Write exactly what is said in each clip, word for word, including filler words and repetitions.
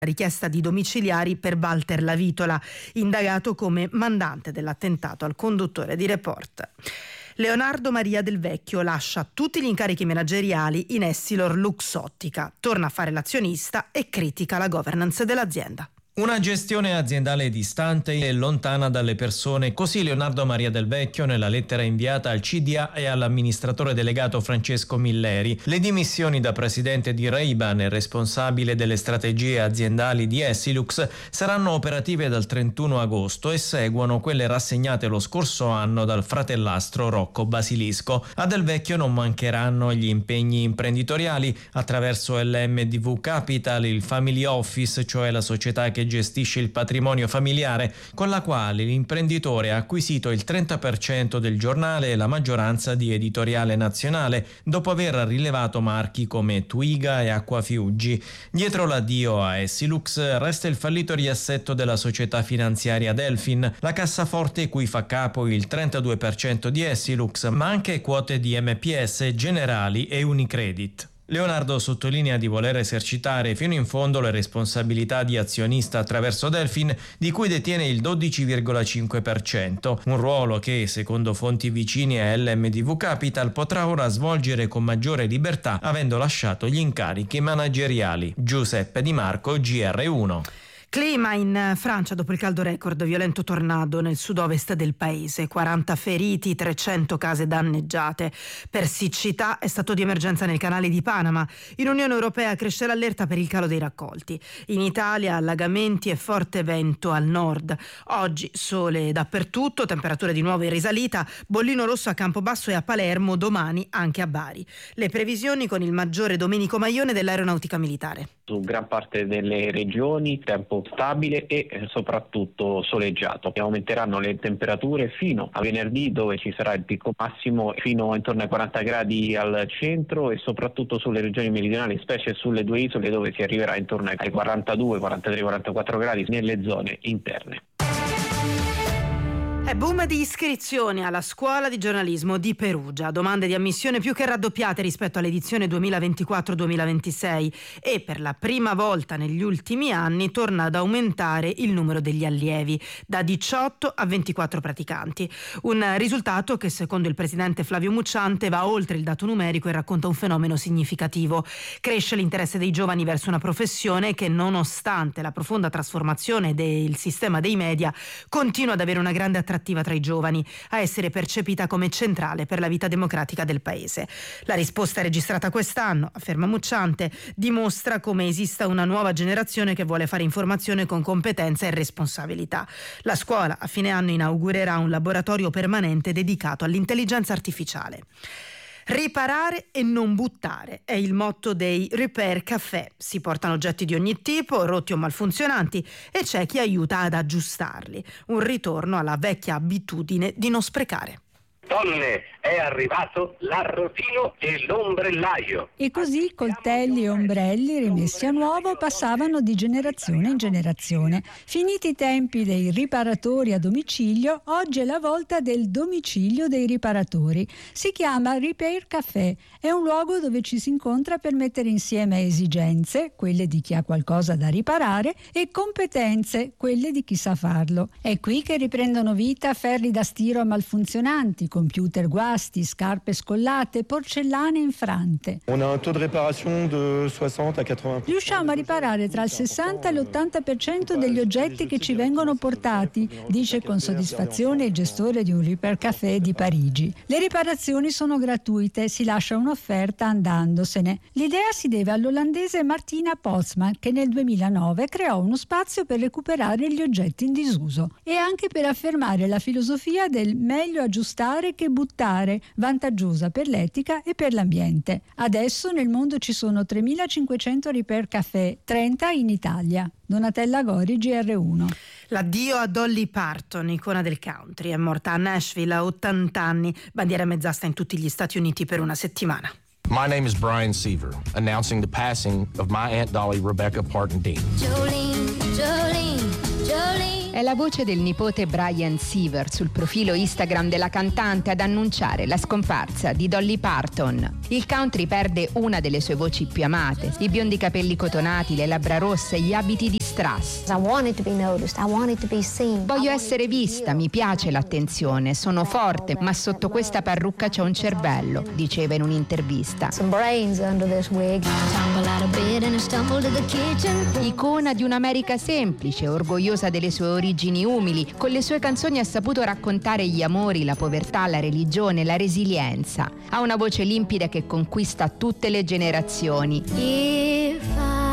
richiesta di domiciliari per Walter Lavitola, indagato come mandante dell'attentato al conduttore di Report. Leonardo Maria Del Vecchio lascia tutti gli incarichi manageriali in Essilor Luxottica, torna a fare l'azionista e critica la governance dell'azienda. Una gestione aziendale distante e lontana dalle persone, così Leonardo Maria Del Vecchio nella lettera inviata al C D A e all'amministratore delegato Francesco Milleri. Le dimissioni da presidente di Ray-Ban e responsabile delle strategie aziendali di Essilux saranno operative dal trentuno agosto e seguono quelle rassegnate lo scorso anno dal fratellastro Rocco Basilisco. A Del Vecchio non mancheranno gli impegni imprenditoriali attraverso L M D V Capital, il Family Office, cioè la società che gestisce il patrimonio familiare, con la quale l'imprenditore ha acquisito il trenta per cento del giornale e la maggioranza di Editoriale Nazionale, dopo aver rilevato marchi come Twiga e Acquafiuggi. Dietro l'addio a Essilux resta il fallito riassetto della società finanziaria Delfin, la cassaforte cui fa capo il trentadue per cento di Essilux, ma anche quote di M P S, Generali e Unicredit. Leonardo sottolinea di voler esercitare fino in fondo le responsabilità di azionista attraverso Delfin, di cui detiene il dodici virgola cinque per cento, un ruolo che, secondo fonti vicine a L M D V Capital, potrà ora svolgere con maggiore libertà avendo lasciato gli incarichi manageriali. Giuseppe Di Marco, G R uno. Clima in Francia dopo il caldo record, violento tornado nel sud-ovest del paese, quaranta feriti, trecento case danneggiate. Per siccità è stato di emergenza nel canale di Panama. In Unione Europea cresce l'allerta per il calo dei raccolti. In Italia allagamenti e forte vento al nord. Oggi sole dappertutto, temperature di nuovo in risalita, bollino rosso a Campobasso e a Palermo, domani anche a Bari. Le previsioni con il maggiore Domenico Maione dell'Aeronautica Militare. Su gran parte delle regioni tempo stabile e eh, soprattutto soleggiato. Aumenteranno le temperature fino a venerdì, dove ci sarà il picco massimo fino intorno ai quaranta gradi al centro e soprattutto sulle regioni meridionali, specie sulle due isole, dove si arriverà intorno ai quarantadue, quarantatré, quarantaquattro gradi nelle zone interne. È boom di iscrizioni alla scuola di giornalismo di Perugia, domande di ammissione più che raddoppiate rispetto all'edizione duemilaventiquattro duemilaventisei e per la prima volta negli ultimi anni torna ad aumentare il numero degli allievi, da diciotto a ventiquattro praticanti. Un risultato che secondo il presidente Flavio Mucciante va oltre il dato numerico e racconta un fenomeno significativo. Cresce l'interesse dei giovani verso una professione che, nonostante la profonda trasformazione del sistema dei media, continua ad avere una grande attrattiva tra i giovani, a essere percepita come centrale per la vita democratica del paese. La risposta registrata quest'anno, afferma Mucciante, dimostra come esista una nuova generazione che vuole fare informazione con competenza e responsabilità. La scuola a fine anno inaugurerà un laboratorio permanente dedicato all'intelligenza artificiale. Riparare e non buttare è il motto dei Repair Café. Si portano oggetti di ogni tipo, rotti o malfunzionanti, e c'è chi aiuta ad aggiustarli. Un ritorno alla vecchia abitudine di non sprecare. Donne, è arrivato l'arrotino e l'ombrellaio. E così coltelli e ombrelli rimessi a nuovo passavano di generazione in generazione. Finiti i tempi dei riparatori a domicilio, oggi è la volta del domicilio dei riparatori. Si chiama Repair Café. È un luogo dove ci si incontra per mettere insieme esigenze, quelle di chi ha qualcosa da riparare, e competenze, quelle di chi sa farlo. È qui che riprendono vita ferri da stiro malfunzionanti, computer guasti, scarpe scollate, porcellane infrante. On a un taux de réparation de soixante à quatre-vingts pour cent. Riusciamo a riparare tra il sessanta e l'ottanta per cento degli oggetti che ci vengono portati, dice con soddisfazione il gestore di un Repair Café di Parigi. Le riparazioni sono gratuite, si lascia un'offerta andandosene. L'idea si deve all'olandese Martina Posman, che nel duemilanove creò uno spazio per recuperare gli oggetti in disuso e anche per affermare la filosofia del meglio aggiustare che buttare, vantaggiosa per l'etica e per l'ambiente. Adesso nel mondo ci sono tremilacinquecento Repair Café, trenta in Italia. Donatella Gori, G R uno. L'addio a Dolly Parton, icona del country, è morta a Nashville a ottanta anni, bandiera mezzasta in tutti gli Stati Uniti per una settimana. My name is Brian Seaver, announcing the passing of my Aunt Dolly Rebecca Parton Dean. Jolene, Jolene, Jolene. È la voce del nipote Brian Seaver sul profilo Instagram della cantante ad annunciare la scomparsa di Dolly Parton. Il country perde una delle sue voci più amate, i biondi capelli cotonati, le labbra rosse, gli abiti di strass. Voglio essere vista, mi piace l'attenzione, sono forte, ma sotto questa parrucca c'è un cervello, diceva in un'intervista. Icona di un'America semplice, orgogliosa delle sue origini umili, con le sue canzoni ha saputo raccontare gli amori, la povertà, la religione, la resilienza. Ha una voce limpida che conquista tutte le generazioni. If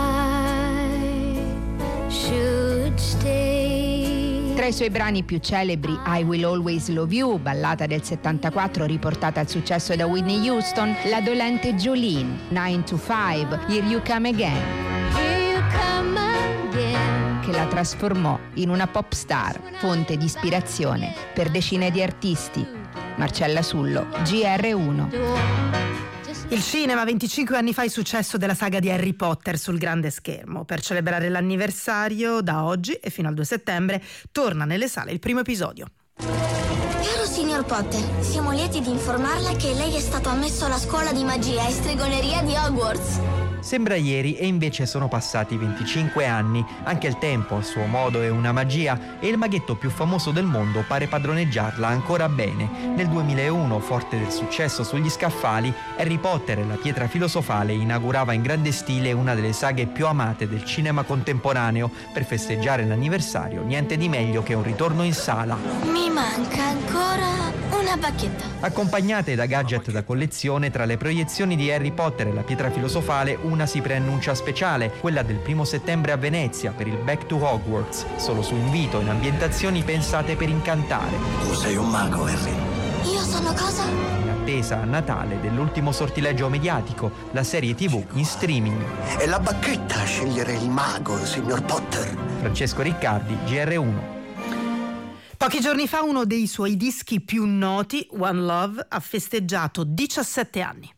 I should stay. Tra i suoi brani più celebri, I Will Always Love You, ballata del settantaquattro riportata al successo da Whitney Houston, la dolente Jolene, nine to five, Here You Come Again. Here you come again. Che la trasformò in una pop star, fonte di ispirazione per decine di artisti. Marcella Sullo, G R uno. Il cinema, venticinque anni fa il successo della saga di Harry Potter sul grande schermo. Per celebrare l'anniversario, da oggi e fino al due settembre, torna nelle sale il primo episodio. Caro signor Potter, siamo lieti di informarla che lei è stato ammesso alla scuola di magia e stregoneria di Hogwarts. Sembra ieri e invece sono passati venticinque anni. Anche il tempo, a suo modo, è una magia e il maghetto più famoso del mondo pare padroneggiarla ancora bene. Nel duemilauno, forte del successo sugli scaffali, Harry Potter e la pietra filosofale inaugurava in grande stile una delle saghe più amate del cinema contemporaneo. Per festeggiare l'anniversario, niente di meglio che un ritorno in sala. Mi manca ancora una bacchetta. Accompagnate da gadget da collezione, tra le proiezioni di Harry Potter e la pietra filosofale, una si preannuncia speciale, quella del primo settembre a Venezia per il Back to Hogwarts, solo su invito in ambientazioni pensate per incantare. Tu sei un mago, Harry. Io sono cosa? In attesa a Natale dell'ultimo sortileggio mediatico, la serie tivù in streaming. È la bacchetta a scegliere il mago, signor Potter. Francesco Riccardi, G R uno. Pochi giorni fa uno dei suoi dischi più noti, One Love, ha festeggiato diciassette anni.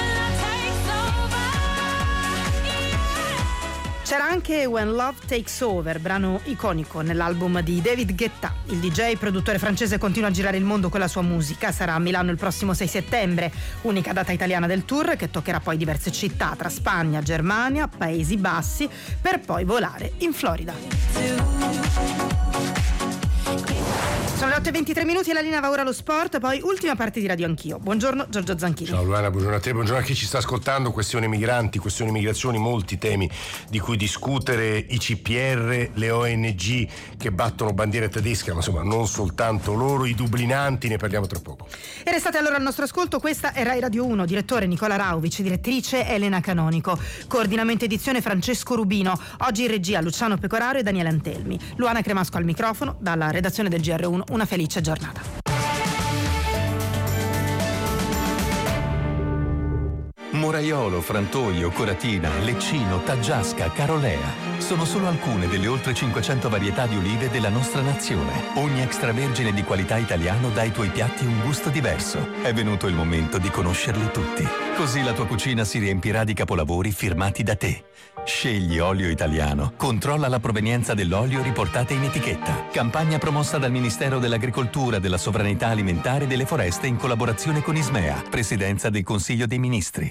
C'era anche When Love Takes Over, brano iconico nell'album di David Guetta. Il D J produttore francese continua a girare il mondo con la sua musica. Sarà a Milano il prossimo sei settembre, unica data italiana del tour che toccherà poi diverse città tra Spagna, Germania, Paesi Bassi, per poi volare in Florida. Sono le otto e ventitré minuti e la linea va ora allo sport, poi ultima parte di Radio Anch'io. Buongiorno Giorgio Zanchini. Ciao Luana, buongiorno a te, buongiorno a chi ci sta ascoltando. Questione migranti, questione migrazioni, molti temi di cui discutere, i C P R, le O N G che battono bandiera tedesca, ma insomma non soltanto loro, i dublinanti, ne parliamo tra poco. E restate allora al nostro ascolto, questa è Rai Radio uno, direttore Nicola Rauvic, direttrice Elena Canonico, coordinamento edizione Francesco Rubino, oggi in regia Luciano Pecoraro e Daniele Antelmi, Luana Cremasco al microfono, dalla redazione del G R uno. Una felice giornata. Moraiolo, Frantoio, Coratina, Leccino, Taggiasca, Carolea. Sono solo alcune delle oltre cinquecento varietà di olive della nostra nazione. Ogni extravergine di qualità italiano dà ai tuoi piatti un gusto diverso. È venuto il momento di conoscerli tutti. Così la tua cucina si riempirà di capolavori firmati da te. Scegli olio italiano. Controlla la provenienza dell'olio riportata in etichetta. Campagna promossa dal Ministero dell'Agricoltura, della Sovranità Alimentare e delle Foreste in collaborazione con Ismea, Presidenza del Consiglio dei Ministri.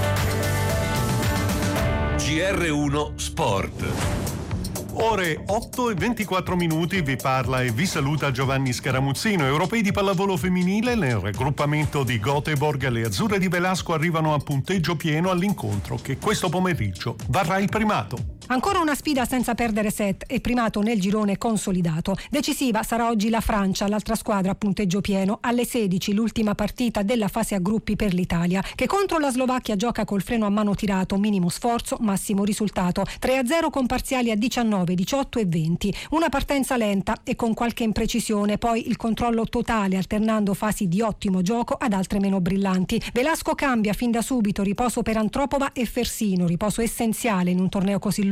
G R uno Sport. Ore otto e ventiquattro minuti, vi parla e vi saluta Giovanni Scaramuzzino. Europei di pallavolo femminile, nel raggruppamento di Göteborg, le azzurre di Velasco arrivano a punteggio pieno all'incontro che questo pomeriggio varrà il primato. Ancora una sfida senza perdere set e primato nel girone consolidato. Decisiva sarà oggi la Francia, l'altra squadra a punteggio pieno. Alle sedici l'ultima partita della fase a gruppi per l'Italia, che contro la Slovacchia gioca col freno a mano tirato, minimo sforzo, massimo risultato. tre a zero con parziali a diciannove, diciotto e venti. Una partenza lenta e con qualche imprecisione, poi il controllo totale alternando fasi di ottimo gioco ad altre meno brillanti. Velasco cambia fin da subito, riposo per Antropova e Fersino, riposo essenziale in un torneo così lungo.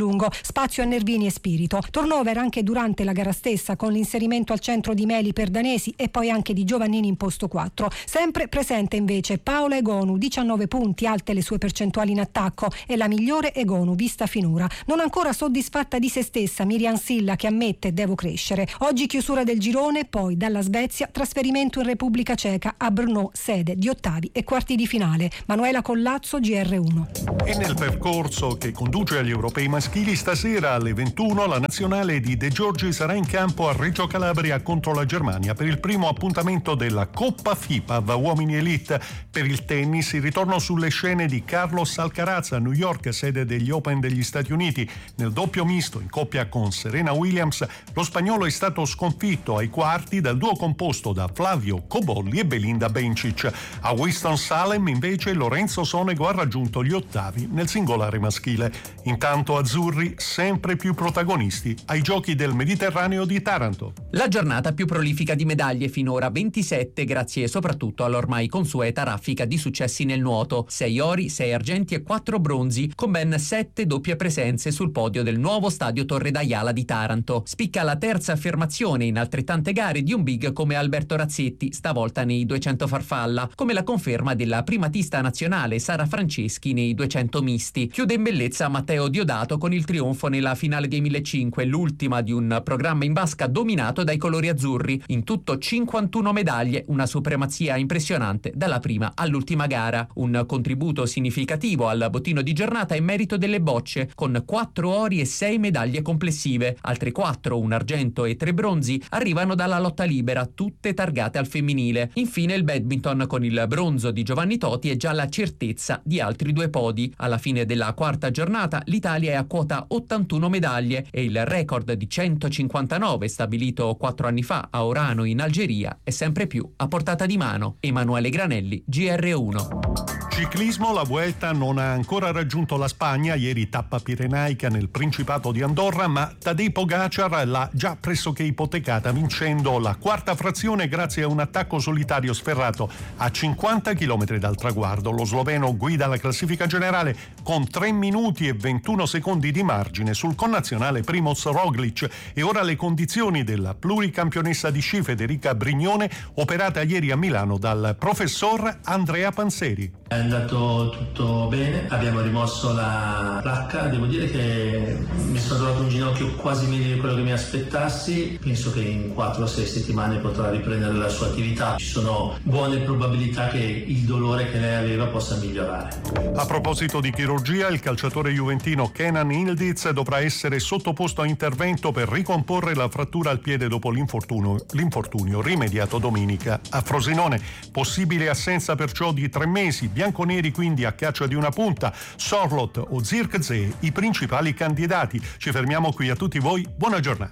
lungo, spazio a Nervini e Spirito. Turnover anche durante la gara stessa, con l'inserimento al centro di Meli per Danesi e poi anche di Giovannini in posto quattro. Sempre presente invece Paola Egonu, diciannove punti, alte le sue percentuali in attacco, e la migliore Egonu vista finora. Non ancora soddisfatta di se stessa Miriam Silla, che ammette: devo crescere. Oggi chiusura del girone, poi dalla Svezia trasferimento in Repubblica Ceca a Brno, sede di ottavi e quarti di finale. Manuela Collazzo, G R uno. E nel percorso che conduce agli europei maschili, stasera alle ventuno la nazionale di De Giorgi sarà in campo a Reggio Calabria contro la Germania per il primo appuntamento della Coppa FIPA da uomini elite. Per il tennis, il ritorno sulle scene di Carlos Alcaraz a New York, sede degli Open degli Stati Uniti. Nel doppio misto in coppia con Serena Williams, lo spagnolo è stato sconfitto ai quarti dal duo composto da Flavio Cobolli e Belinda Bencic. A Winston-Salem invece Lorenzo Sonego ha raggiunto gli ottavi nel singolare maschile. Intanto azzurri sempre più protagonisti ai Giochi del Mediterraneo di Taranto. La giornata più prolifica di medaglie, finora ventisette, grazie soprattutto all'ormai consueta raffica di successi nel nuoto: sei ori, sei argenti e quattro bronzi, con ben sette doppie presenze sul podio del nuovo stadio Torre d'Aiala di Taranto. Spicca la terza affermazione in altrettante gare di un big come Alberto Razzetti, stavolta nei duecento farfalla, come la conferma della primatista nazionale Sara Franceschi nei duecento misti. Chiude in bellezza Matteo Diodato con il trionfo nella finale dei millecinquecento, l'ultima di un programma in vasca dominato dai colori azzurri. In tutto cinquantuno medaglie, una supremazia impressionante dalla prima all'ultima gara. Un contributo significativo al bottino di giornata in merito delle bocce, con quattro ori e sei medaglie complessive. Altre quattro, un argento e tre bronzi, arrivano dalla lotta libera, tutte targate al femminile. Infine il badminton, con il bronzo di Giovanni Toti e già la certezza di altri due podi. Alla fine della quarta giornata l'Italia è a quota ottantuno medaglie e il record di centocinquantanove stabilito quattro anni fa a Orano in Algeria è sempre più a portata di mano. Emanuele Granelli, G R uno. Ciclismo, la Vuelta non ha ancora raggiunto la Spagna, ieri tappa pirenaica nel Principato di Andorra, ma Tadej Pogacar l'ha già pressoché ipotecata, vincendo la quarta frazione grazie a un attacco solitario sferrato a cinquanta chilometri dal traguardo. Lo sloveno guida la classifica generale con tre minuti e ventuno secondi di margine sul connazionale Primoz Roglic. E ora le condizioni della pluricampionessa di sci Federica Brignone, operata ieri a Milano dal professor Andrea Panseri. È andato tutto bene, abbiamo rimosso la placca, devo dire che mi sono trovato un ginocchio quasi meglio di quello che mi aspettassi, penso che in quattro o sei settimane potrà riprendere la sua attività, ci sono buone probabilità che il dolore che lei aveva possa migliorare. A proposito di chirurgia, il calciatore juventino Kenan Yildiz dovrà essere sottoposto a intervento per ricomporre la frattura al piede dopo l'infortunio, l'infortunio rimediato domenica a Frosinone. Possibile assenza perciò di tre mesi. Bianconeri quindi a caccia di una punta. Sorlot o Zirkzee i principali candidati. Ci fermiamo qui, a tutti voi buona giornata.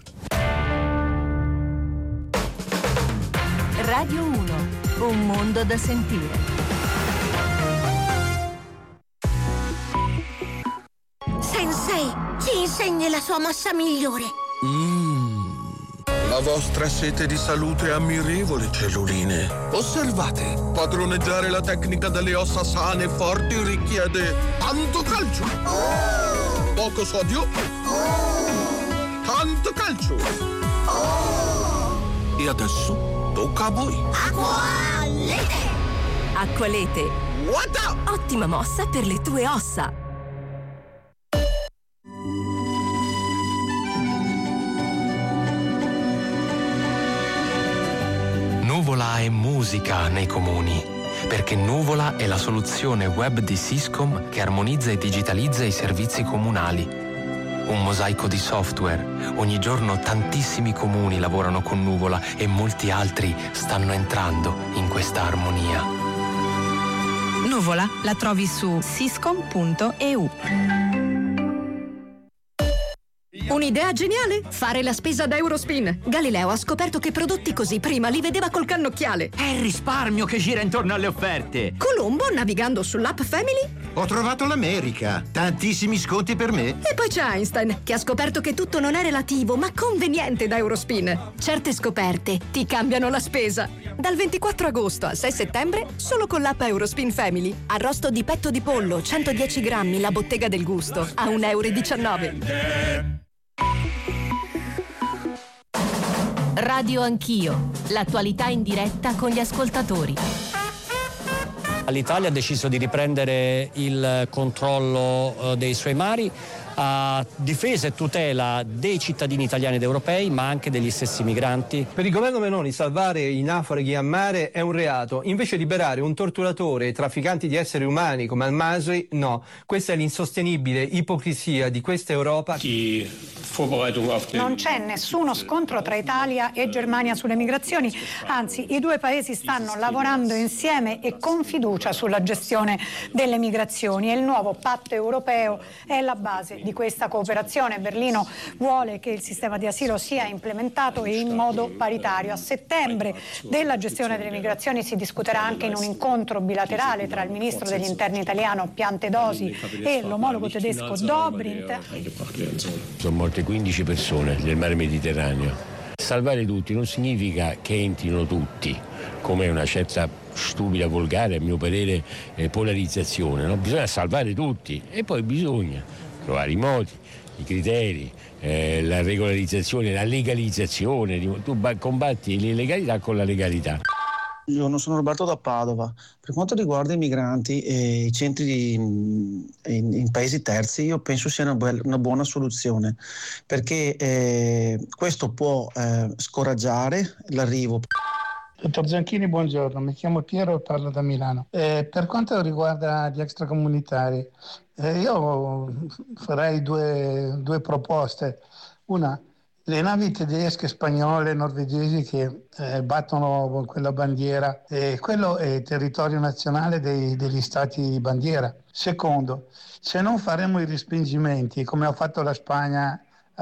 Radio uno, un mondo da sentire. Sensei, ci insegni la sua mossa migliore. Mmm, la vostra sete di salute è ammirevole, celluline. Osservate, padroneggiare la tecnica delle ossa sane e forti richiede tanto calcio, oh! Poco sodio, oh! Tanto calcio, oh! E adesso tocca a voi. Acqualete! Acqualete, what? Ottima mossa per le tue ossa. Nuvola è musica nei comuni, perché Nuvola è la soluzione web di Siscom che armonizza e digitalizza i servizi comunali. Un mosaico di software. Ogni giorno tantissimi comuni lavorano con Nuvola e molti altri stanno entrando in questa armonia. Nuvola la trovi su siscom punto e u. Un'idea geniale? Fare la spesa da Eurospin. Galileo ha scoperto che prodotti così prima li vedeva col cannocchiale. È il risparmio che gira intorno alle offerte. Colombo, navigando sull'app Family. Ho trovato l'America. Tantissimi sconti per me. E poi c'è Einstein, che ha scoperto che tutto non è relativo, ma conveniente da Eurospin. Certe scoperte ti cambiano la spesa. Dal ventiquattro agosto al sei settembre, solo con l'app Eurospin Family. Arrosto di petto di pollo, centodieci grammi, la bottega del gusto, a un euro e diciannove. Radio Anch'io, l'attualità in diretta con gli ascoltatori. L'Italia ha deciso di riprendere il controllo dei suoi mari a difesa e tutela dei cittadini italiani ed europei, ma anche degli stessi migranti. Per il governo Meloni salvare i naufraghi a mare è un reato, invece liberare un torturatore e trafficanti di esseri umani come Al-Masri, no. Questa è l'insostenibile ipocrisia di questa Europa. Non c'è nessuno scontro tra Italia e Germania sulle migrazioni, anzi i due paesi stanno lavorando insieme e con fiducia sulla gestione delle migrazioni e il nuovo patto europeo è la base di questa cooperazione. Berlino vuole che il sistema di asilo sia implementato e in modo paritario. A settembre della gestione delle migrazioni si discuterà anche in un incontro bilaterale tra il ministro degli interni italiano Piantedosi e l'omologo tedesco Dobrindt. Sono morte quindici persone nel mare Mediterraneo. Salvare tutti non significa che entrino tutti, come una certa stupida, volgare, a mio parere, eh, polarizzazione, no? Bisogna salvare tutti e poi bisogna trovare i modi, i criteri, eh, la regolarizzazione, la legalizzazione. Tu combatti l'illegalità con la legalità. Buongiorno, sono Roberto da Padova. Per quanto riguarda i migranti e i centri di, in, in paesi terzi, io penso sia una, be- una buona soluzione, perché eh, questo può eh, scoraggiare l'arrivo. Dottor Zanchini, buongiorno, mi chiamo Piero e parlo da Milano. Eh, per quanto riguarda gli extracomunitari, eh, io farei due, due proposte. Una, le navi tedesche, spagnole, norvegesi che eh, battono quella bandiera, eh, quello è territorio nazionale dei, degli stati di bandiera. Secondo, se non faremo i respingimenti, come ha fatto la Spagna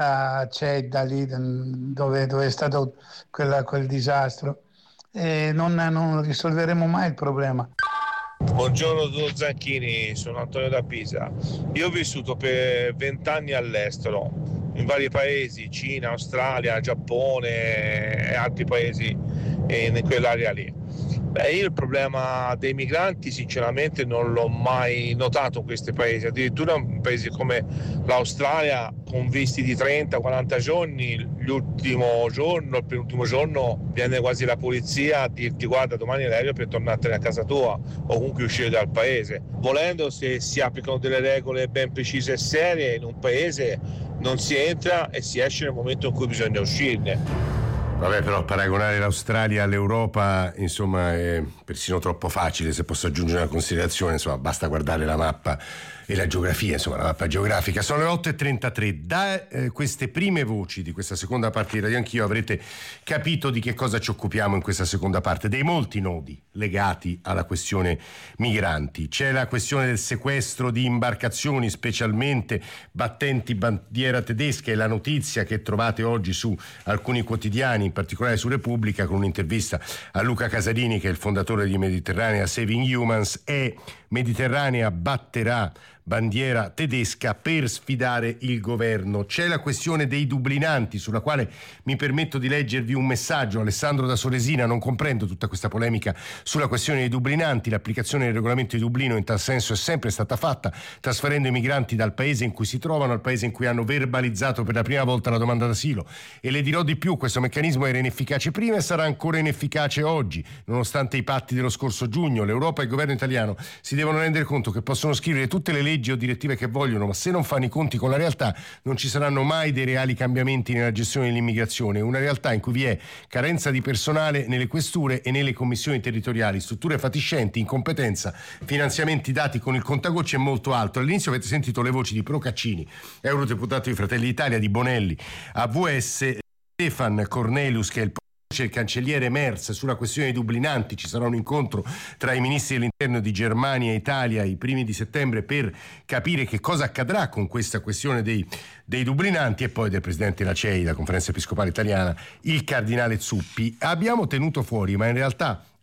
a Ceuta, lì dove, dove è stato quella, quel disastro, eh, non, non risolveremo mai il problema. Buongiorno dottor Zanchini, sono Antonio da Pisa. Io ho vissuto per vent'anni all'estero, in vari paesi, Cina, Australia, Giappone e altri paesi in quell'area lì. Beh, io il problema dei migranti sinceramente non l'ho mai notato in questi paesi, addirittura in paesi come l'Australia con visti di trenta quaranta giorni, l'ultimo giorno, il penultimo giorno viene quasi la polizia a dirti guarda domani è l'aereo per tornartene a casa tua o comunque uscire dal paese. Volendo, se si applicano delle regole ben precise e serie, in un paese non si entra e si esce nel momento in cui bisogna uscirne. Vabbè, però paragonare l'Australia all'Europa, insomma, è persino troppo facile. Se posso aggiungere una considerazione, insomma, basta guardare la mappa e la geografia, insomma, la mappa geografica. Sono le otto e trentatré. Da eh, queste prime voci di questa seconda parte di Radio Anch'io avrete capito di che cosa ci occupiamo in questa seconda parte, dei molti nodi legati alla questione migranti. C'è la questione del sequestro di imbarcazioni, specialmente battenti bandiera tedesca, e la notizia che trovate oggi su alcuni quotidiani, in particolare su Repubblica, con un'intervista a Luca Casarini, che è il fondatore di Mediterranea Saving Humans, è Mediterranea batterà bandiera tedesca per sfidare il governo. C'è la questione dei dublinanti, sulla quale mi permetto di leggervi un messaggio. Alessandro da Soresina: non comprendo tutta questa polemica sulla questione dei dublinanti. L'applicazione del regolamento di Dublino in tal senso è sempre stata fatta, trasferendo i migranti dal paese in cui si trovano al paese in cui hanno verbalizzato per la prima volta la domanda d'asilo. E le dirò di più: questo meccanismo era inefficace prima e sarà ancora inefficace oggi, nonostante i patti dello scorso giugno. L'Europa e il governo italiano si devono rendere conto che possono scrivere tutte le leggi o direttive che vogliono, ma se non fanno i conti con la realtà non ci saranno mai dei reali cambiamenti nella gestione dell'immigrazione. Una realtà in cui vi è carenza di personale nelle questure e nelle commissioni territoriali, strutture fatiscenti, incompetenza, finanziamenti dati con il contagocce e molto altro. All'inizio avete sentito le voci di Procaccini, eurodeputato di Fratelli d'Italia, di Bonelli, A V S, Stefan Cornelius, che è il c'è il cancelliere Merz sulla questione dei dublinanti. Ci sarà un incontro tra i ministri dell'interno di Germania e Italia i primi di settembre per capire che cosa accadrà con questa questione dei, dei dublinanti. E poi del presidente della C E I, la Conferenza Episcopale Italiana, il cardinale Zuppi. Abbiamo tenuto fuori, ma in realtà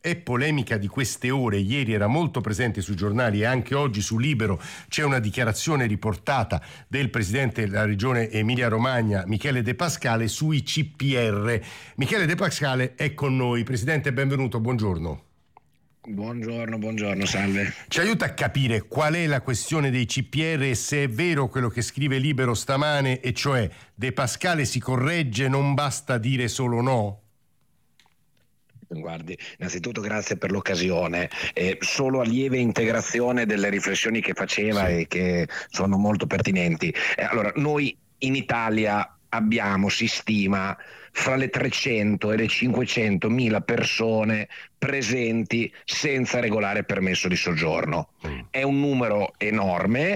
è polemica di queste ore. Ieri era molto presente sui giornali e anche oggi su Libero c'è una dichiarazione riportata del presidente della regione Emilia-Romagna, Michele De Pascale, sui C P R. Michele De Pascale è con noi. Presidente, benvenuto, buongiorno. Buongiorno, buongiorno, salve. Ci aiuta a capire qual è la questione dei C P R e se è vero quello che scrive Libero stamane, e cioè De Pascale si corregge, non basta dire solo no? Guardi, innanzitutto grazie per l'occasione, eh, solo a lieve integrazione delle riflessioni che faceva, sì, e che sono molto pertinenti. Eh, allora, noi in Italia abbiamo, si stima, fra le trecento e le cinquecentomila persone presenti senza regolare permesso di soggiorno. Mm. È un numero enorme,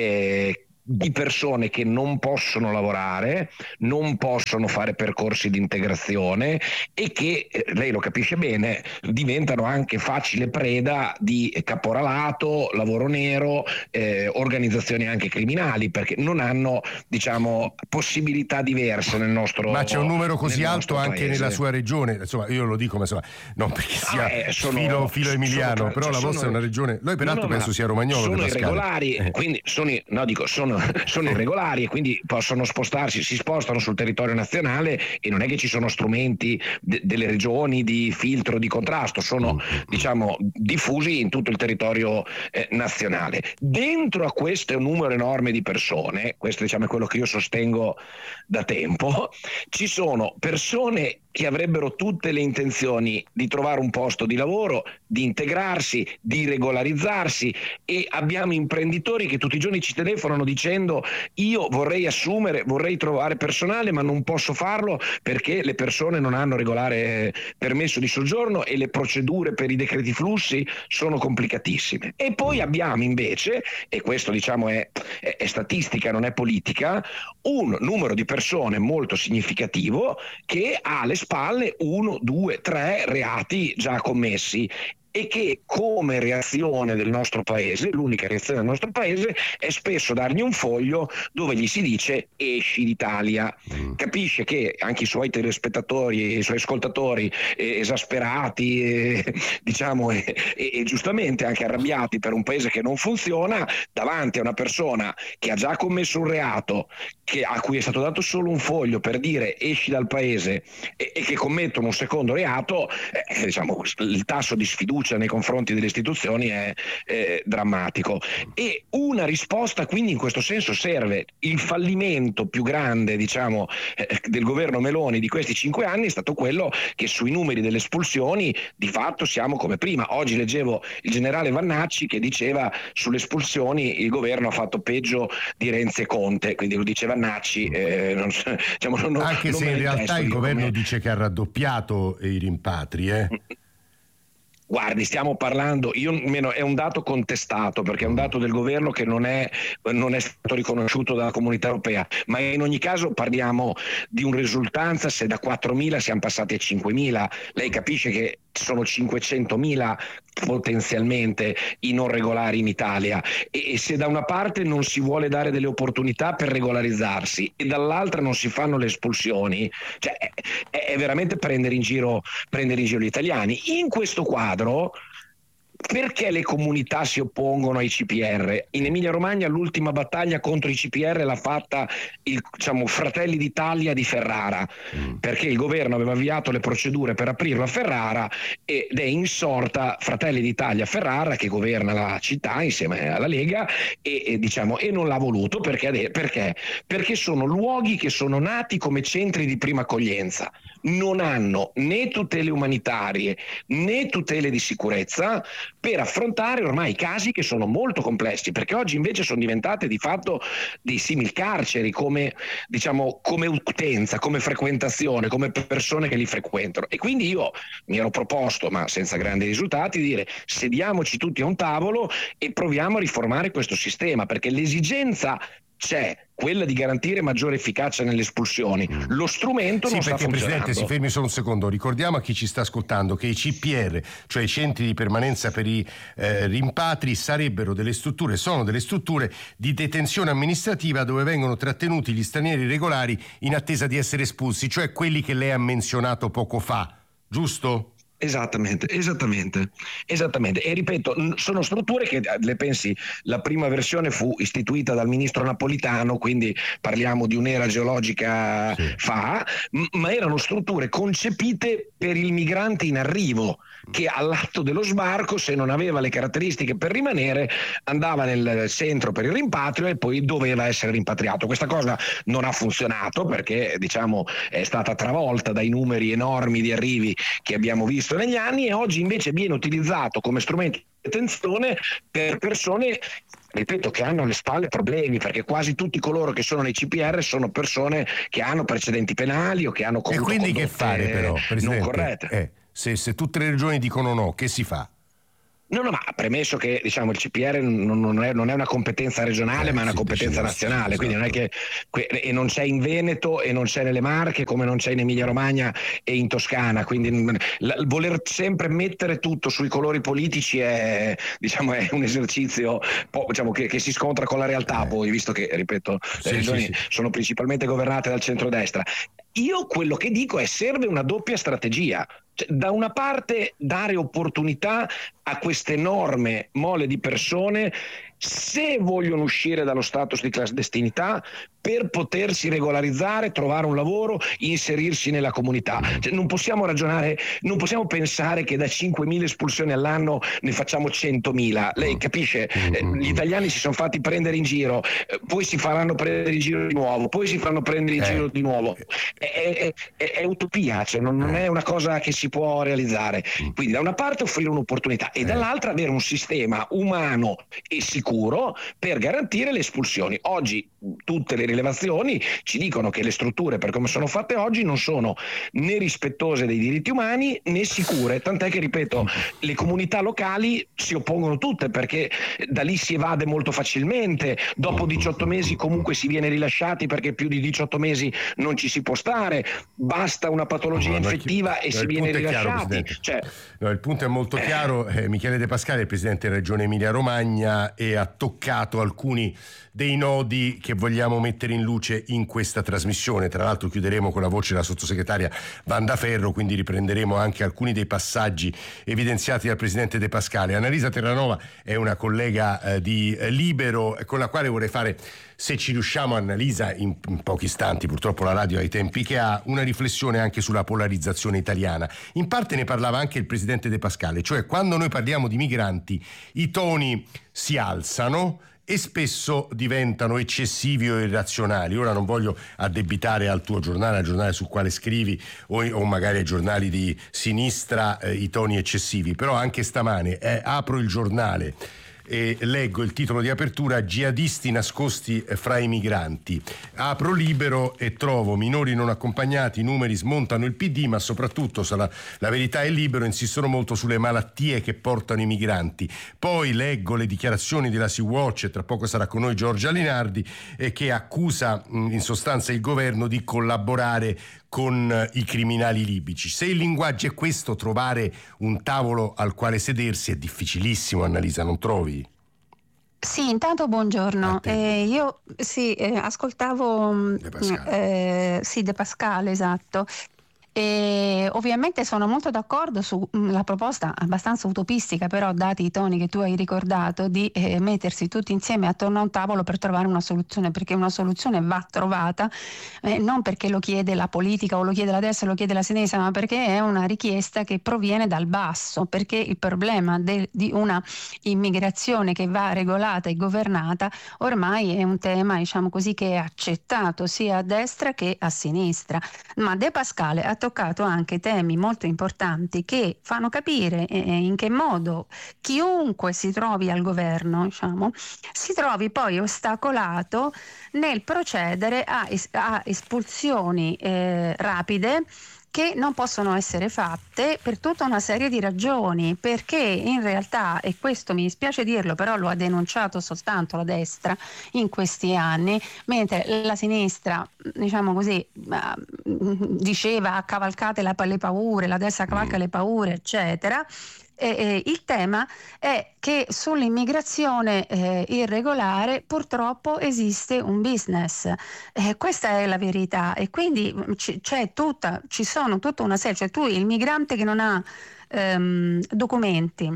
eh, di persone che non possono lavorare, non possono fare percorsi di integrazione e che, lei lo capisce bene, diventano anche facile preda di caporalato, lavoro nero, eh, organizzazioni anche criminali, perché non hanno, diciamo, possibilità diverse nel nostro Ma c'è un numero così alto anche paese. Nella sua regione, insomma, io lo dico, ma insomma, non perché sia ah, eh, sono, filo, filo emiliano, sono, però cioè, la vostra sono, è una regione, lei peraltro no, no, penso sia romagnolo. Sono irregolari, eh. quindi sono, no, dico, sono, sono irregolari e quindi possono spostarsi, si spostano sul territorio nazionale e non è che ci sono strumenti de- delle regioni di filtro, di contrasto, sono, diciamo, diffusi in tutto il territorio eh, nazionale. Dentro a questo numero enorme di persone, questo, diciamo, è quello che io sostengo da tempo, ci sono persone che avrebbero tutte le intenzioni di trovare un posto di lavoro, di integrarsi, di regolarizzarsi, e abbiamo imprenditori che tutti i giorni ci telefonano dicendo: io vorrei assumere, vorrei trovare personale, ma non posso farlo perché le persone non hanno regolare permesso di soggiorno e le procedure per i decreti flussi sono complicatissime. E poi abbiamo invece, e questo, diciamo, è, è, è statistica, non è politica, un numero di persone molto significativo che ha alle spalle uno, due, tre reati già commessi e che, come reazione del nostro paese, l'unica reazione del nostro paese è spesso dargli un foglio dove gli si dice: esci d'Italia. Mm. Capisce che anche i suoi telespettatori e i suoi ascoltatori eh, esasperati eh, diciamo e eh, eh, giustamente anche arrabbiati per un paese che non funziona, davanti a una persona che ha già commesso un reato, che, a cui è stato dato solo un foglio per dire esci dal paese, e, e che commettono un secondo reato, eh, diciamo, il tasso di sfiducia nei confronti delle istituzioni è eh, drammatico. E una risposta quindi in questo senso serve. Il fallimento più grande, diciamo, eh, del governo Meloni di questi cinque anni è stato quello che sui numeri delle espulsioni di fatto siamo come prima. Oggi leggevo il generale Vannacci che diceva: sulle espulsioni il governo ha fatto peggio di Renzi e Conte, quindi lo dice Vannacci, eh, non, diciamo, non, anche non se in realtà il governo come... dice che ha raddoppiato i rimpatri, eh? Guardi, stiamo parlando, io meno, è un dato contestato perché è un dato del governo che non è, non è stato riconosciuto dalla Comunità Europea, ma in ogni caso parliamo di un risultanza se da quattromila siamo passati a cinquemila. Lei capisce che sono cinquecentomila potenzialmente i non regolari in Italia, e, e se da una parte non si vuole dare delle opportunità per regolarizzarsi e dall'altra non si fanno le espulsioni, cioè è, è veramente prendere in giro, prendere in giro gli italiani. In questo quadro, perché le comunità si oppongono ai C P R? In Emilia-Romagna l'ultima battaglia contro i C P R l'ha fatta il, diciamo, Fratelli d'Italia di Ferrara, mm. perché il governo aveva avviato le procedure per aprirlo a Ferrara ed è insorta Fratelli d'Italia Ferrara, che governa la città insieme alla Lega, e, e, diciamo, e non l'ha voluto perché, perché? Perché sono luoghi che sono nati come centri di prima accoglienza, non hanno né tutele umanitarie né tutele di sicurezza per affrontare ormai casi che sono molto complessi, perché oggi invece sono diventate di fatto dei simil carceri, come, diciamo, come utenza, come frequentazione, come persone che li frequentano. E quindi io mi ero proposto, ma senza grandi risultati, di dire: sediamoci tutti a un tavolo e proviamo a riformare questo sistema, perché l'esigenza c'è, quella di garantire maggiore efficacia nelle espulsioni. Lo strumento sì, non sta funzionando. Presidente, si fermi solo un secondo. Ricordiamo a chi ci sta ascoltando che i C P R, cioè i centri di permanenza per i eh, rimpatri, sarebbero delle strutture, sono delle strutture di detenzione amministrativa dove vengono trattenuti gli stranieri irregolari in attesa di essere espulsi, cioè quelli che lei ha menzionato poco fa, giusto? Esattamente, esattamente, esattamente. E ripeto, sono strutture che, le pensi, la prima versione fu istituita dal ministro Napolitano, quindi parliamo di un'era geologica sì. fa, ma erano strutture concepite per il migrante in arrivo, che all'atto dello sbarco, se non aveva le caratteristiche per rimanere, andava nel centro per il rimpatrio e poi doveva essere rimpatriato. Questa cosa non ha funzionato perché, diciamo, è stata travolta dai numeri enormi di arrivi che abbiamo visto negli anni, e oggi invece viene utilizzato come strumento di detenzione per persone, ripeto, che hanno alle spalle problemi, perché quasi tutti coloro che sono nei C P R sono persone che hanno precedenti penali o che hanno e quindi che fare però, Presidente? Non corrette. Eh, se, se tutte le regioni dicono no, che si fa? No, no, ma premesso che, diciamo, il C P R non, non, è, non è una competenza regionale, eh, ma è una competenza nazionale, quindi non è che e non c'è in Veneto e non c'è nelle Marche, come non c'è in Emilia Romagna e in Toscana, quindi la, voler sempre mettere tutto sui colori politici è, diciamo, è un esercizio diciamo, che, che si scontra con la realtà, poi, visto che, ripeto, le sì, regioni sì, sì. sono principalmente governate dal centrodestra. Io quello che dico è: serve una doppia strategia. Cioè, da una parte dare opportunità a questa enorme mole di persone, se vogliono uscire dallo status di clandestinità, per potersi regolarizzare, trovare un lavoro, inserirsi nella comunità. Cioè, non possiamo ragionare, non possiamo pensare che da cinquemila espulsioni all'anno ne facciamo centomila. Lei capisce? Eh, gli italiani si sono fatti prendere in giro, eh, poi si faranno prendere in giro di nuovo, poi si faranno prendere in eh. giro di nuovo. È, è, è, è utopia, cioè non, non è una cosa che si può realizzare. Quindi da una parte offrire un'opportunità e dall'altra avere un sistema umano e sicuro per garantire le espulsioni. Oggi tutte le rilevazioni ci dicono che le strutture, per come sono fatte oggi, non sono né rispettose dei diritti umani né sicure, tant'è che, ripeto, le comunità locali si oppongono tutte, perché da lì si evade molto facilmente, dopo diciotto mesi comunque si viene rilasciati perché più di diciotto mesi non ci si può stare, basta una patologia no, infettiva chi... e no, si viene rilasciati. Chiaro, cioè... no, il punto è molto eh... chiaro. eh, Michele De Pascale è presidente della Regione Emilia Romagna e ha toccato alcuni dei nodi che vogliamo mettere in luce in questa trasmissione. Tra l'altro chiuderemo con la voce della sottosegretaria Wanda Ferro, quindi riprenderemo anche alcuni dei passaggi evidenziati dal presidente De Pascale. Annalisa Terranova è una collega eh, di eh, Libero, con la quale vorrei fare, se ci riusciamo, Annalisa, in, in pochi istanti, purtroppo la radio ha i tempi che ha, una riflessione anche sulla polarizzazione italiana. In parte ne parlava anche il presidente De Pascale, cioè quando noi parliamo di migranti i toni si alzano e spesso diventano eccessivi o irrazionali. Ora non voglio addebitare al tuo giornale, al giornale sul quale scrivi, o, o magari ai giornali di sinistra eh, i toni eccessivi, però anche stamane eh, apro il giornale e leggo il titolo di apertura: jihadisti nascosti fra i migranti. Apro Libero e trovo minori non accompagnati, i numeri smontano il P D, ma soprattutto, la, la verità è Libero, insistono molto sulle malattie che portano i migranti. Poi leggo le dichiarazioni della Sea-Watch, e tra poco sarà con noi Giorgia Linardi, eh, che accusa mh, in sostanza il governo di collaborare con i criminali libici. Se il linguaggio è questo, trovare un tavolo al quale sedersi è difficilissimo, Annalisa, non trovi? Sì, intanto buongiorno. Eh, io sì, eh, ascoltavo De Pascale. Eh, sì, De Pascale, esatto. E ovviamente sono molto d'accordo sulla proposta abbastanza utopistica, però dati i toni che tu hai ricordato, di eh, mettersi tutti insieme attorno a un tavolo per trovare una soluzione, perché una soluzione va trovata, eh, non perché lo chiede la politica o lo chiede la destra o lo chiede la sinistra, ma perché è una richiesta che proviene dal basso, perché il problema de- di una immigrazione che va regolata e governata ormai è un tema, diciamo così, che è accettato sia a destra che a sinistra. Ma De Pascale ha toccato anche temi molto importanti che fanno capire eh, in che modo chiunque si trovi al governo, diciamo, si trovi poi ostacolato nel procedere a, es- a espulsioni eh, rapide, che non possono essere fatte per tutta una serie di ragioni, perché in realtà, e questo mi dispiace dirlo, però lo ha denunciato soltanto la destra in questi anni, mentre la sinistra, diciamo così, diceva cavalcate la, le paure, la destra cavalca le paure, eccetera. E, e, il tema è che sull'immigrazione eh, irregolare purtroppo esiste un business, eh, questa è la verità, e quindi c- c'è tutta, ci sono tutta una serie, cioè tu il migrante che non ha ehm, documenti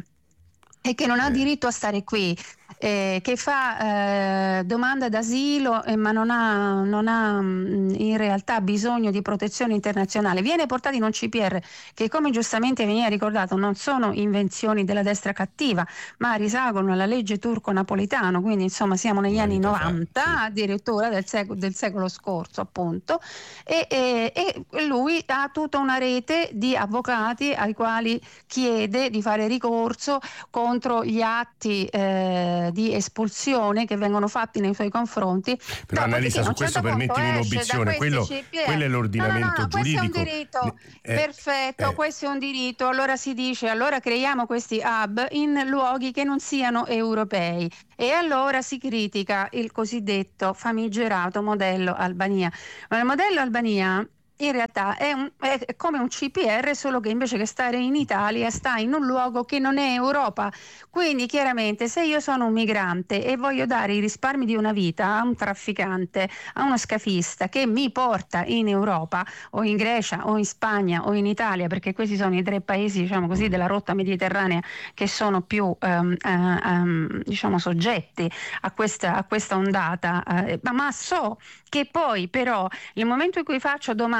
e che non ha diritto a stare qui, eh, che fa eh, domanda d'asilo eh, ma non ha, non ha mh, in realtà bisogno di protezione internazionale, viene portato in un C P R che, come giustamente veniva ricordato, non sono invenzioni della destra cattiva, ma risalgono alla legge turco-napolitano, quindi insomma siamo negli anni novanta addirittura del secolo, del secolo scorso appunto, e, e, e lui ha tutta una rete di avvocati ai quali chiede di fare ricorso contro gli atti eh, di espulsione che vengono fatti nei suoi confronti. Però Annalisa, su questo certo permettimi un'obiezione, quello, quello è l'ordinamento no, no, no, giuridico. Questo è un diritto, eh, perfetto, eh. questo è un diritto, allora si dice, allora creiamo questi hub in luoghi che non siano europei, e allora si critica il cosiddetto famigerato modello Albania. Ma il modello Albania in realtà è, un, è come un C P R, solo che invece che stare in Italia sta in un luogo che non è Europa. Quindi chiaramente, se io sono un migrante e voglio dare i risparmi di una vita a un trafficante, a uno scafista che mi porta in Europa o in Grecia o in Spagna o in Italia, perché questi sono i tre paesi, diciamo così, della rotta mediterranea che sono più um, uh, um, diciamo soggetti a questa, a questa ondata, uh, ma, ma so che poi però nel momento in cui faccio domanda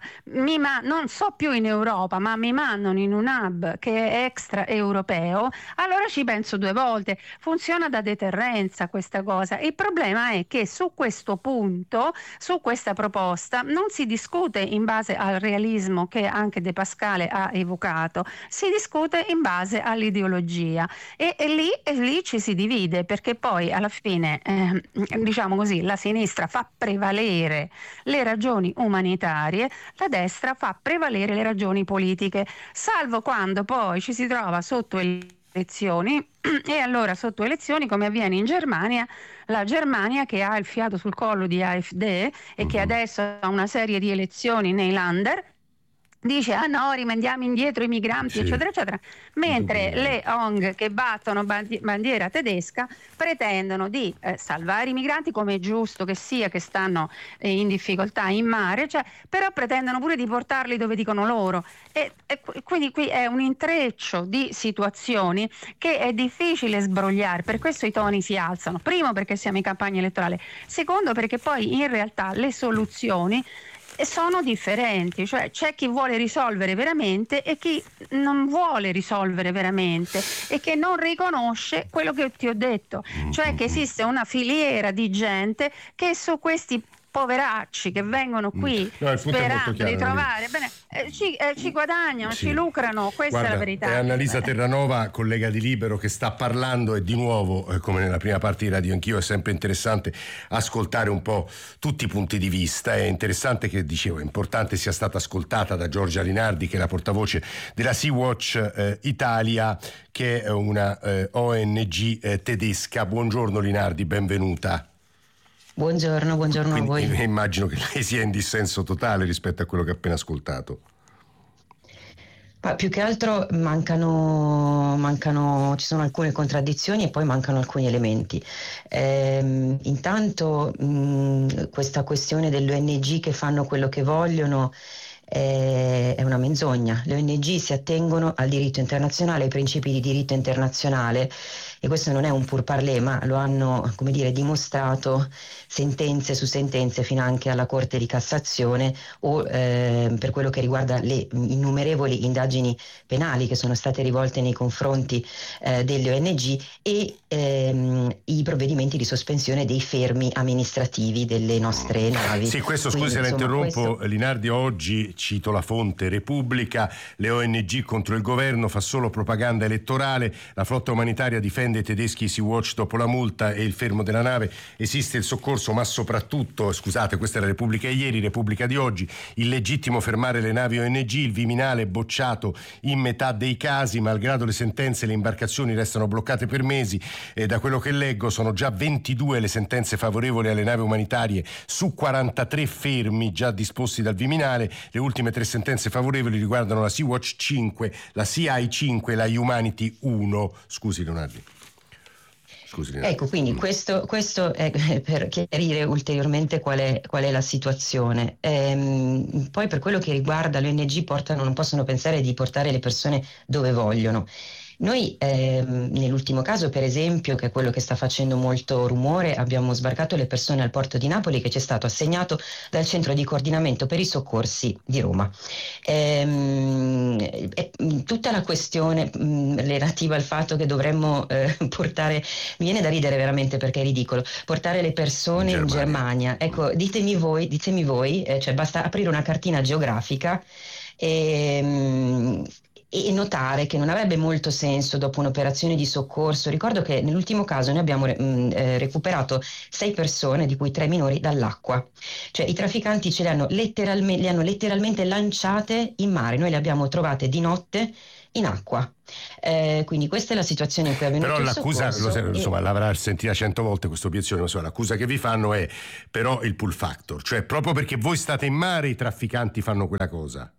Mi ma- non so più in Europa, ma mi mandano in un hub che è extra europeo, allora ci penso due volte. Funziona da deterrenza questa cosa. Il problema è che su questo punto, su questa proposta, non si discute in base al realismo che anche De Pascale ha evocato, si discute in base all'ideologia, e, e, lì, e lì ci si divide, perché poi alla fine eh, diciamo così, la sinistra fa prevalere le ragioni umanitarie, la destra fa prevalere le ragioni politiche, salvo quando poi ci si trova sotto elezioni, e allora sotto elezioni, come avviene in Germania, la Germania che ha il fiato sul collo di A F D e che adesso ha una serie di elezioni nei Länder, dice ah no, rimandiamo indietro i migranti, sì, eccetera eccetera, mentre le O N G che battono bandiera tedesca pretendono di eh, salvare i migranti, come è giusto che sia, che stanno eh, in difficoltà in mare, cioè, però pretendono pure di portarli dove dicono loro, e, e quindi qui è un intreccio di situazioni che è difficile sbrogliare. Per questo i toni si alzano, primo perché siamo in campagna elettorale, secondo perché poi in realtà le soluzioni sono differenti, cioè c'è chi vuole risolvere veramente e chi non vuole risolvere veramente, e che non riconosce quello che ti ho detto, cioè che esiste una filiera di gente che su questi poveracci che vengono qui no, sperando chiaro, di trovare bene, eh, ci, eh, ci guadagnano, sì, ci lucrano, questa Guarda, è la verità. È Annalisa Terranova, collega di Libero, che sta parlando, e di nuovo, eh, come nella prima parte di Radio Anch'io, è sempre interessante ascoltare un po' tutti i punti di vista. È interessante che, dicevo, è importante sia stata ascoltata da Giorgia Linardi, che è la portavoce della Sea-Watch eh, Italia, che è una eh, O N G eh, tedesca. Buongiorno Linardi, benvenuta. Buongiorno, buongiorno Quindi, a voi. Immagino che lei sia in dissenso totale rispetto a quello che ha appena ascoltato. Ma più che altro mancano, mancano, ci sono alcune contraddizioni e poi mancano alcuni elementi. Ehm, intanto mh, questa questione delle O N G che fanno quello che vogliono è una menzogna. Le O N G si attengono al diritto internazionale, ai principi di diritto internazionale, e questo non è un pourparlers, ma lo hanno, come dire, dimostrato sentenze su sentenze fino anche alla Corte di Cassazione, o eh, per quello che riguarda le innumerevoli indagini penali che sono state rivolte nei confronti eh, delle O N G, e ehm, i provvedimenti di sospensione dei fermi amministrativi delle nostre navi. Sì, questo scusi se la interrompo, questo... Linardi, oggi, cito la fonte Repubblica, le O N G contro il governo, fa solo propaganda elettorale, la flotta umanitaria difende difende i tedeschi Sea-Watch dopo la multa e il fermo della nave. Esiste il soccorso, ma soprattutto, scusate, questa è la Repubblica ieri, Repubblica di oggi, illegittimo fermare le navi O N G, il Viminale bocciato in metà dei casi, malgrado le sentenze le imbarcazioni restano bloccate per mesi e da quello che leggo sono già ventidue le sentenze favorevoli alle navi umanitarie su quarantatré fermi già disposti dal Viminale. Le ultime tre sentenze favorevoli riguardano la Sea-Watch cinque, la Sea I cinque e la Humanity uno. Scusi Leonardi. Scusi, ecco, quindi questo, questo è per chiarire ulteriormente qual è, qual è la situazione. Ehm, poi per quello che riguarda l'O N G portano, non possono pensare di portare le persone dove vogliono. Noi ehm, nell'ultimo caso, per esempio, che è quello che sta facendo molto rumore, abbiamo sbarcato le persone al porto di Napoli, che ci è stato assegnato dal centro di coordinamento per i soccorsi di Roma. Ehm, e, tutta la questione mh, relativa al fatto che dovremmo eh, portare, mi viene da ridere veramente perché è ridicolo, portare le persone in Germania. In Germania. Ecco, ditemi voi, ditemi voi, eh, cioè basta aprire una cartina geografica e mh, e notare che non avrebbe molto senso dopo un'operazione di soccorso. Ricordo che nell'ultimo caso noi abbiamo mh, eh, recuperato sei persone, di cui tre minori, dall'acqua. Cioè i trafficanti ce le hanno, letteralme- le hanno letteralmente lanciate in mare, noi le abbiamo trovate di notte in acqua. Eh, quindi questa è la situazione in cui è avvenuto però il l'accusa, soccorso. lo, insomma, l'avrà sentita cento volte questa obiezione, insomma, l'accusa che vi fanno è però il pull factor, cioè proprio perché voi state in mare i trafficanti fanno quella cosa.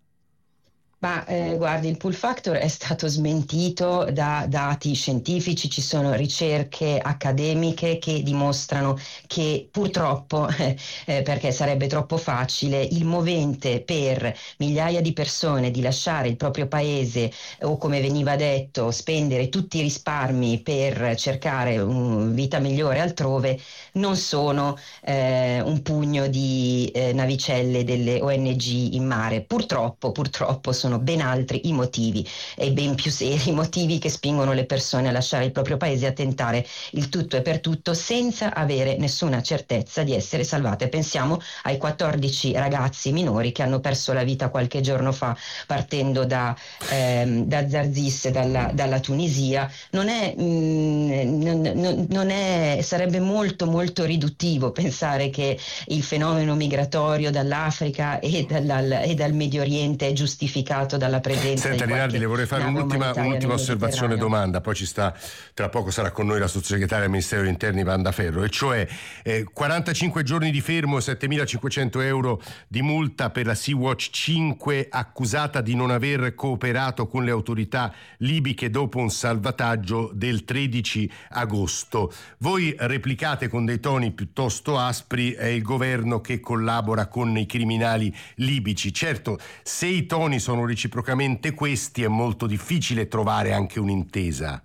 Ma eh, guardi, il pull factor è stato smentito da dati scientifici, ci sono ricerche accademiche che dimostrano che purtroppo, eh, perché sarebbe troppo facile, il movente per migliaia di persone di lasciare il proprio paese o, come veniva detto, spendere tutti i risparmi per cercare una vita migliore altrove, non sono eh, un pugno di eh, navicelle delle O N G in mare. Purtroppo, purtroppo sono ben altri i motivi e ben più seri i motivi che spingono le persone a lasciare il proprio paese e a tentare il tutto e per tutto senza avere nessuna certezza di essere salvate. Pensiamo ai quattordici ragazzi minori che hanno perso la vita qualche giorno fa partendo da, ehm, da Zarzis, dalla, dalla Tunisia. Non è, mh, non, non è, sarebbe molto molto riduttivo pensare che il fenomeno migratorio dall'Africa e, dal, e dal Medio Oriente è giustificato dalla presenza. Senta di Rinaldi, le vorrei fare un'ultima, un'ultima osservazione domanda, poi ci sta, tra poco sarà con noi la sottosegretaria del Ministero degli Interni Wanda Ferro, e cioè eh, quarantacinque giorni di fermo e settemilacinquecento euro di multa per la Sea-Watch cinque, accusata di non aver cooperato con le autorità libiche dopo un salvataggio del tredici agosto. Voi replicate con dei toni piuttosto aspri, è il governo che collabora con i criminali libici. Certo, se i toni sono reciprocamente questi, è molto difficile trovare anche un'intesa.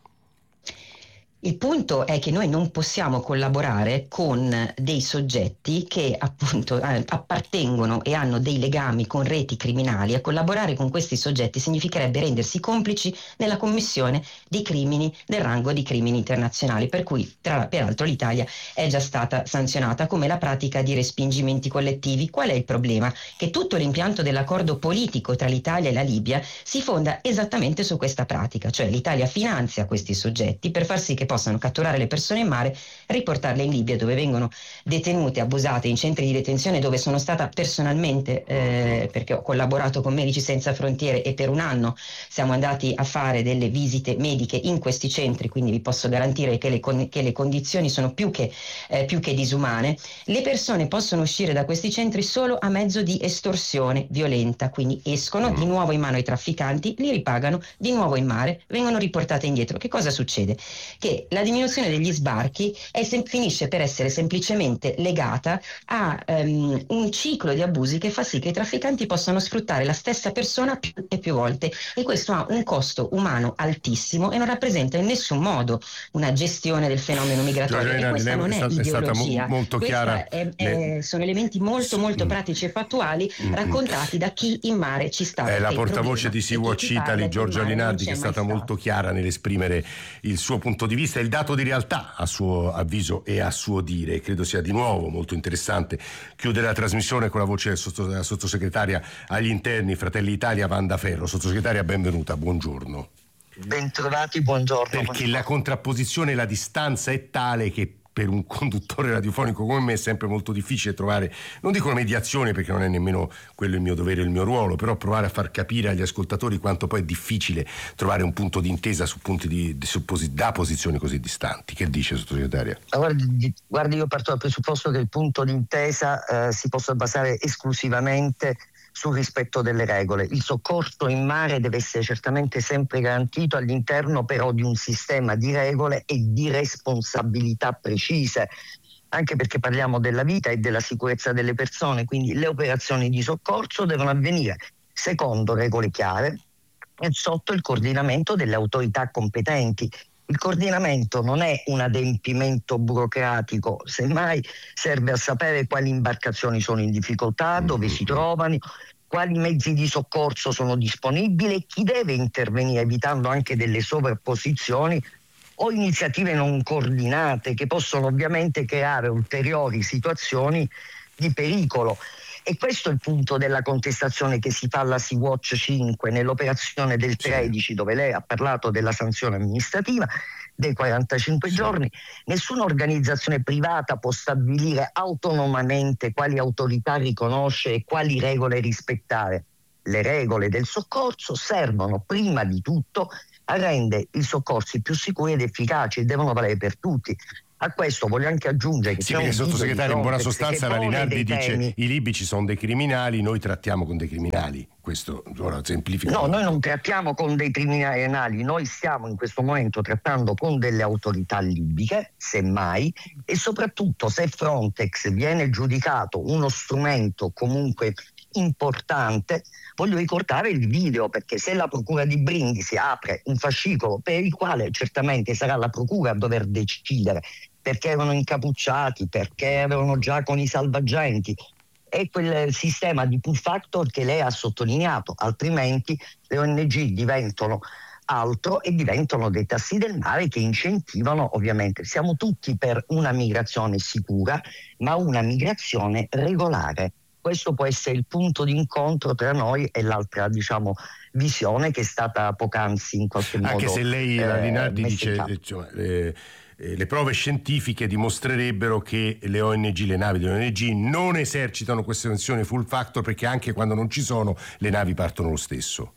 Il punto è che noi non possiamo collaborare con dei soggetti che appunto eh, appartengono e hanno dei legami con reti criminali. A collaborare con questi soggetti significherebbe rendersi complici nella commissione di crimini del rango di crimini internazionali, per cui tra, peraltro l'Italia è già stata sanzionata, come la pratica di respingimenti collettivi. Qual è il problema? Che tutto l'impianto dell'accordo politico tra l'Italia e la Libia si fonda esattamente su questa pratica, cioè l'Italia finanzia questi soggetti per far sì che possano catturare le persone in mare, riportarle in Libia, dove vengono detenute, abusate in centri di detenzione, dove sono stata personalmente, eh, perché ho collaborato con Medici Senza Frontiere e per un anno siamo andati a fare delle visite mediche in questi centri, quindi vi posso garantire che le, con- che le condizioni sono più che, eh, più che disumane. Le persone possono uscire da questi centri solo a mezzo di estorsione violenta, quindi escono di nuovo in mano ai trafficanti, li ripagano di nuovo in mare, vengono riportate indietro. Che cosa succede? Che la diminuzione degli sbarchi è sem- finisce per essere semplicemente legata a um, un ciclo di abusi che fa sì che i trafficanti possano sfruttare la stessa persona più e più volte, e questo ha un costo umano altissimo e non rappresenta in nessun modo una gestione del fenomeno migratorio. Giorgio e questa non è, è, è stata ideologia, mo- molto chiara. È, è, è, sono elementi molto molto pratici e fattuali mm. raccontati da chi in mare ci sta. È la portavoce di Sea-Watch Italy, Giorgia Rinaldi, che è stata molto chiara nell'esprimere il suo punto di vista, il dato di realtà a suo avviso e a suo dire. Credo sia di nuovo molto interessante chiudere la trasmissione con la voce della sottosegretaria agli interni Fratelli Italia Wanda Ferro. Sottosegretaria, benvenuta, buongiorno. Bentrovati, buongiorno. Perché buongiorno. la contrapposizione, la distanza è tale che per un conduttore radiofonico come me è sempre molto difficile trovare, non dico una mediazione perché non è nemmeno quello il mio dovere, il mio ruolo, però provare a far capire agli ascoltatori quanto poi è difficile trovare un punto di intesa su punti di, di su posi, da posizioni così distanti. Che dice, sottosegretaria? Guardi, guardi, io parto dal presupposto che il punto di intesa eh, si possa basare esclusivamente sul rispetto delle regole. Il soccorso in mare deve essere certamente sempre garantito all'interno però di un sistema di regole e di responsabilità precise, anche perché parliamo della vita e della sicurezza delle persone, quindi le operazioni di soccorso devono avvenire secondo regole chiare e sotto il coordinamento delle autorità competenti. Il coordinamento non è un adempimento burocratico, semmai serve a sapere quali imbarcazioni sono in difficoltà, dove si trovano, quali mezzi di soccorso sono disponibili e chi deve intervenire, evitando anche delle sovrapposizioni o iniziative non coordinate che possono ovviamente creare ulteriori situazioni di pericolo. E questo è il punto della contestazione che si fa alla Sea-Watch cinque nell'operazione del tredici, dove lei ha parlato della sanzione amministrativa dei quarantacinque giorni. Nessuna organizzazione privata può stabilire autonomamente quali autorità riconosce e quali regole rispettare. Le regole del soccorso servono prima di tutto a rendere i soccorsi più sicuri ed efficaci e devono valere per tutti. A questo voglio anche aggiungere che sì, c'è perché un sottosegretario, in buona sostanza la Linardi dice temi. i libici sono dei criminali, noi trattiamo con dei criminali. Questo ora semplifica. No, noi non trattiamo con dei criminali, noi stiamo in questo momento trattando con delle autorità libiche, semmai, e soprattutto se Frontex viene giudicato uno strumento comunque importante, voglio ricordare il video, perché se la procura di Brindisi apre un fascicolo per il quale certamente sarà la procura a dover decidere perché erano incappucciati, perché erano già con i salvagenti, è quel sistema di pull factor che lei ha sottolineato, altrimenti le O N G diventano altro e diventano dei tassi del mare che incentivano, ovviamente siamo tutti per una migrazione sicura, ma una migrazione regolare. Questo può essere il punto di incontro tra noi e l'altra, diciamo, visione che è stata poc'anzi in qualche modo. Anche se lei, la eh, Linardi, dice cioè, eh, le prove scientifiche dimostrerebbero che le O N G, le navi delle O N G non esercitano queste funzioni full factor, perché anche quando non ci sono le navi partono lo stesso.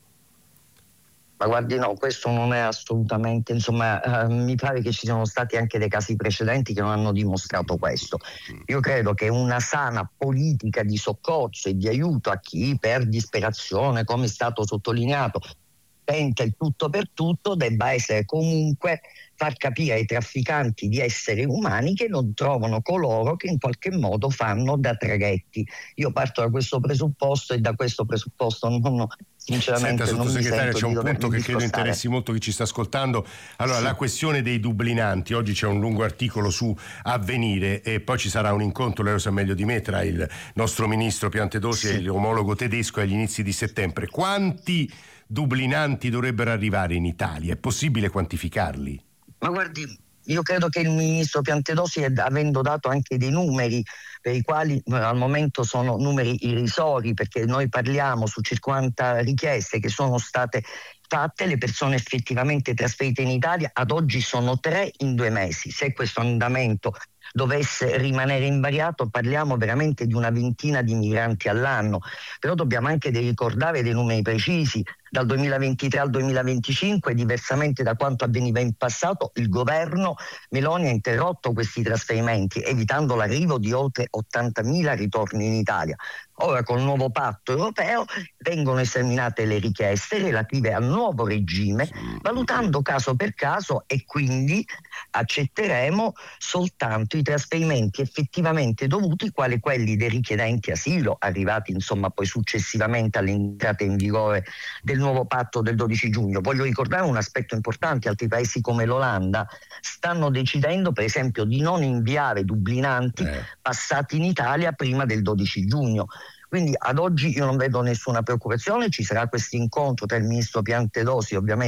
Ma guardi, no, questo non è assolutamente, insomma, eh, mi pare che ci siano stati anche dei casi precedenti che non hanno dimostrato questo. Io credo che una sana politica di soccorso e di aiuto a chi per disperazione, come è stato sottolineato, tenta il tutto per tutto, debba essere comunque far capire ai trafficanti di esseri umani che non trovano coloro che in qualche modo fanno da traghetti. Io parto da questo presupposto e da questo presupposto non sinceramente Senta, non mi sottosegretario, sento c'è un di punto che credo discostare. interessi molto chi ci sta ascoltando. Allora, sì. La questione dei dublinanti, oggi c'è un lungo articolo su Avvenire e poi ci sarà un incontro, lei lo sa meglio di me, tra il nostro ministro Piantedosi sì. e l'omologo tedesco agli inizi di settembre. Quanti dublinanti dovrebbero arrivare in Italia? È possibile quantificarli? Ma guardi, io credo che il ministro Piantedosi, avendo dato anche dei numeri per i quali al momento sono numeri irrisori, perché noi parliamo su cinquanta richieste che sono state fatte, le persone effettivamente trasferite in Italia ad oggi sono tre in due mesi. Se questo andamento dovesse rimanere invariato parliamo veramente di una ventina di migranti all'anno, però dobbiamo anche ricordare dei numeri precisi. Dal duemilaventitré al duemilaventicinque, diversamente da quanto avveniva in passato, il governo Meloni ha interrotto questi trasferimenti, evitando l'arrivo di oltre ottantamila ritorni in Italia. Ora col nuovo patto europeo vengono esaminate le richieste relative al nuovo regime, valutando caso per caso, e quindi accetteremo soltanto i trasferimenti effettivamente dovuti, quali quelli dei richiedenti asilo, arrivati insomma poi successivamente all'entrata in vigore del nuovo patto del dodici giugno. Voglio ricordare un aspetto importante: altri paesi come l'Olanda stanno decidendo per esempio di non inviare dublinanti eh. passati in Italia prima del dodici giugno. Quindi ad oggi io non vedo nessuna preoccupazione, ci sarà questo incontro tra il ministro Piantedosi ovviamente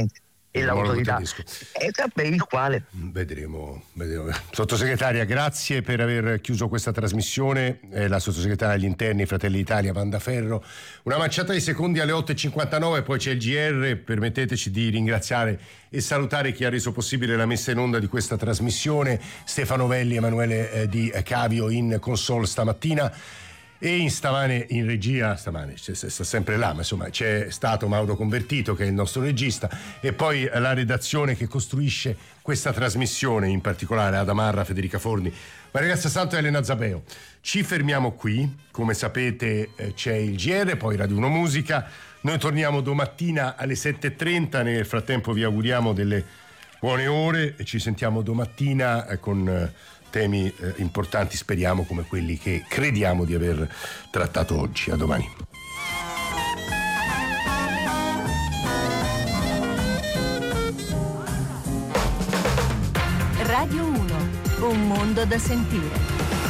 e l'autorità per il quale vedremo, vedremo. Sottosegretaria, grazie per aver chiuso questa trasmissione. Eh, la sottosegretaria agli interni Fratelli d'Italia Wanda Ferro. Una manciata di secondi alle otto e cinquantanove, poi c'è il G R. Permetteteci di ringraziare e salutare chi ha reso possibile la messa in onda di questa trasmissione: Stefano Velli, Emanuele eh, Di Cavio in console stamattina. E in stamane in regia, stamane sta sempre là, ma insomma c'è stato Mauro Convertito, che è il nostro regista, e poi la redazione che costruisce questa trasmissione, in particolare Adamarra, Federica Forni, Maria Grazia Santo e Elena Zabeo. Ci fermiamo qui, come sapete eh, c'è il G R, poi Radio uno Musica. Noi torniamo domattina alle sette e trenta, nel frattempo vi auguriamo delle buone ore e ci sentiamo domattina eh, con... Eh, temi eh, importanti, speriamo, come quelli che crediamo di aver trattato oggi. A domani. Radio uno, un mondo da sentire.